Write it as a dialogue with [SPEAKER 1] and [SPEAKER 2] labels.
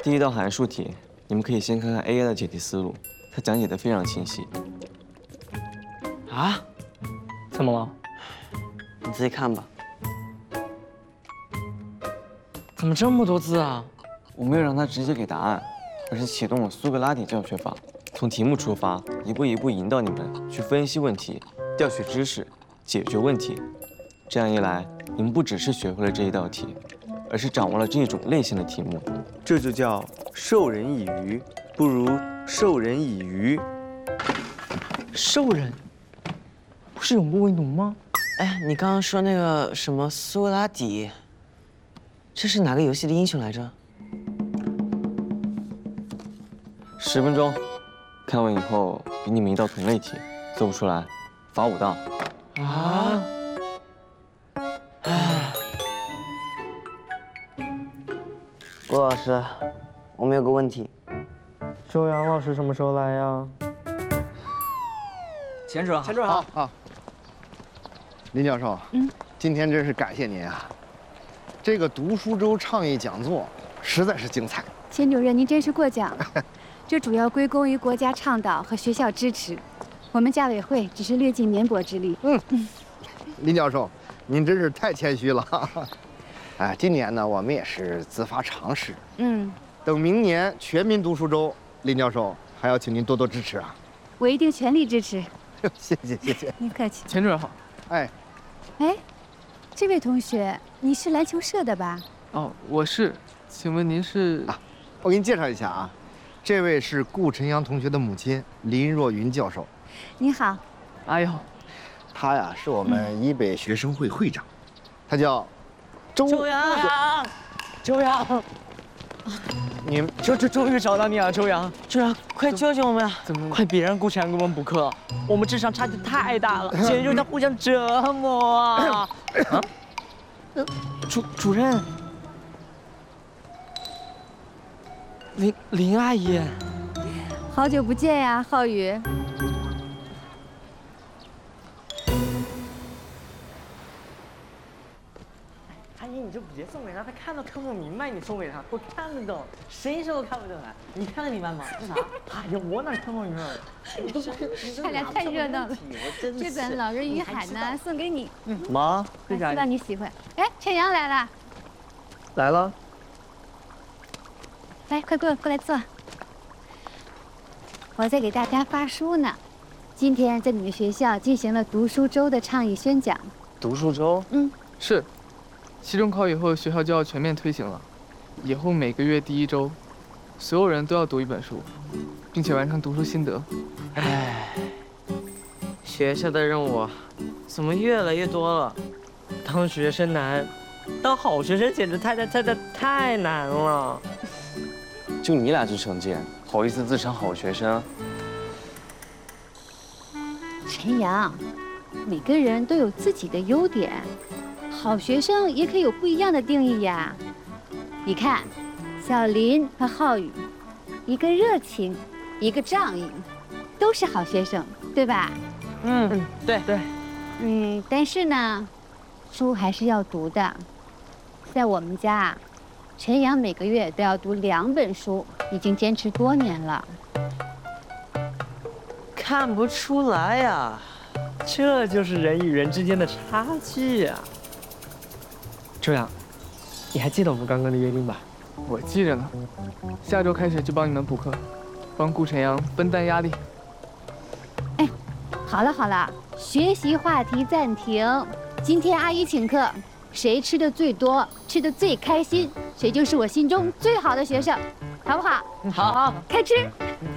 [SPEAKER 1] 第一道函数题，你们可以先看看 AI 的解题思路，他讲解的非常清晰。
[SPEAKER 2] 啊？怎么了？
[SPEAKER 3] 你自己看吧。
[SPEAKER 2] 怎么这么多字啊？
[SPEAKER 1] 我没有让他直接给答案，而是启动了苏格拉底教学法，从题目出发，一步一步引导你们去分析问题、调取知识、解决问题。这样一来，你们不只是学会了这一道题，而是掌握了这一种类型的题目。这就叫授人以鱼，不如授人以渔。
[SPEAKER 2] 兽人，不是永不为奴吗？
[SPEAKER 3] 哎，你刚刚说那个什么苏格拉底，这是哪个游戏的英雄来着
[SPEAKER 1] 10分钟，看完以后给你们一道同类题，做不出来，罚5道。
[SPEAKER 2] 啊？哎，
[SPEAKER 3] 郭老师，我们有个问题。
[SPEAKER 2] 周阳老师什么时候来呀？
[SPEAKER 4] 钱主任，
[SPEAKER 5] 钱主任好。林教授，今天真是感谢您啊！这个读书周倡议讲座实在是精彩。
[SPEAKER 6] 钱主任，您真是过奖。这主要归功于国家倡导和学校支持，我们家委会只是略尽绵薄之力。
[SPEAKER 5] 林教授，您真是太谦虚了。哎，今年呢，我们也是自发尝试。等明年全民读书周，林教授还要请您多多支持啊！
[SPEAKER 6] 我一定全力支持。
[SPEAKER 5] 谢谢。
[SPEAKER 6] 您客气。
[SPEAKER 2] 钱主任好。
[SPEAKER 6] 哎，这位同学，你是篮球社的吧？
[SPEAKER 7] 哦，我是。请问您是？
[SPEAKER 5] 我给您介绍一下啊，这位是顾晨阳同学的母亲林若云教授。
[SPEAKER 6] 你好。
[SPEAKER 7] 哎呦，
[SPEAKER 5] 他呀是我们伊北学生会会长，他叫周
[SPEAKER 2] 阳。
[SPEAKER 5] 你们
[SPEAKER 2] 终于找到你了，周阳。
[SPEAKER 3] 周阳，快救救我们啊！
[SPEAKER 2] 怎么？快别让顾晨阳给我们补课了，我们智商差距太大了，简直就是在互相折磨啊！主任，林阿姨，
[SPEAKER 6] 好久不见呀，浩宇。
[SPEAKER 2] 阿姨，你就别送给他，他看都看不明白，你送给他，我看不懂，谁说都看不懂啊！你看得明白吗？干啥？哎呀，我哪看不明白？
[SPEAKER 6] 他俩太热闹了。这本《老人与海》呢，送给你。
[SPEAKER 2] 妈，
[SPEAKER 6] 希望你喜欢。哎，陈阳来了。
[SPEAKER 2] 来了。
[SPEAKER 6] 来，快过来坐。我在给大家发书呢。今天在你们学校进行了读书周的倡议宣讲。
[SPEAKER 1] 读书周？
[SPEAKER 7] 是。期中考以后，学校就要全面推行了。以后每个月第1周，所有人都要读一本书，并且完成读书心得。
[SPEAKER 3] 唉，学校的任务怎么越来越多了？当学生难，当好学生简直太难了。
[SPEAKER 1] 就你俩这成绩，好意思自称好学生？
[SPEAKER 6] 陈阳，每个人都有自己的优点。好学生也可以有不一样的定义呀。你看，小林和浩宇，一个热情，一个仗义，都是好学生，对吧？
[SPEAKER 3] 对。
[SPEAKER 6] 但是呢，书还是要读的。在我们家，陈阳每个月都要读2本书，已经坚持多年了。
[SPEAKER 3] 看不出来呀，这就是人与人之间的差距呀。
[SPEAKER 2] 周阳，你还记得我们刚刚的约定吧？
[SPEAKER 7] 我记着呢，下周开始就帮你们补课，帮顾晨阳分担压力。
[SPEAKER 6] 哎，好了，学习话题暂停。今天阿姨请客，谁吃的最多，吃的最开心，谁就是我心中最好的学生，好不好？
[SPEAKER 3] 好，
[SPEAKER 6] 开吃。